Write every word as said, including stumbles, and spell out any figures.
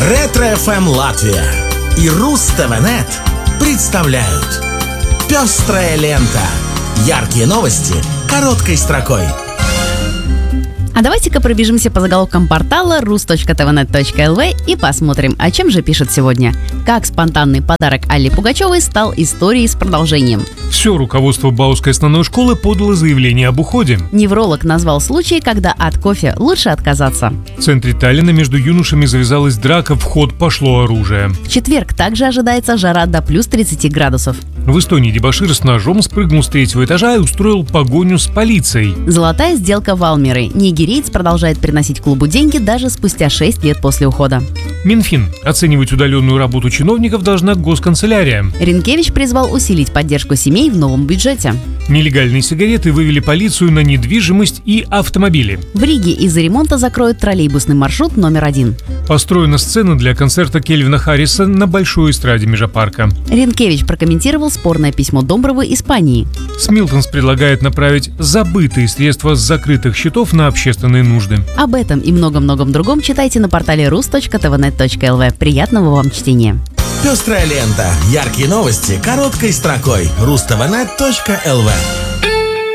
Ретро-эф эм Латвия и Руз-ТВ.нет представляют «Пестрая лента». Яркие новости короткой строкой. А давайте-ка пробежимся по заголовкам портала рус точка тэ вэ нет точка эл ви и посмотрим, о чем же пишет сегодня. Как спонтанный подарок Алле Пугачевой стал историей с продолжением. Все руководство Баускай основной школы подало заявление об уходе. Невролог назвал случай, когда от кофе лучше отказаться. В центре Таллина между юношами завязалась драка, в ход пошло оружие. В четверг также ожидается жара до плюс тридцати градусов. В Эстонии дебошир с ножом спрыгнул с третьего этажа и устроил погоню с полицией. Золотая сделка Валмеры. Нигериец продолжает приносить клубу деньги даже спустя шесть лет после ухода. Минфин. Оценивать удаленную работу чиновников должна госканцелярия. Ренкевич призвал усилить поддержку семей в новом бюджете. Нелегальные сигареты вывели полицию на недвижимость и автомобили. В Риге из-за ремонта закроют троллейбусный маршрут номер один. Построена сцена для концерта Кельвина Харриса на большой эстраде Межапарка. Ренкевич прокомментировал спорное письмо Домбровы Испании. Смилтонс предлагает направить забытые средства с закрытых счетов на общественные нужды. Об этом и многом-многом другом читайте на портале рус точка тэ вэ нет точка эл ви. Приятного вам чтения! «Пестрая лента». Яркие новости короткой строкой. руз точка тэ вэ нет точка эл ви.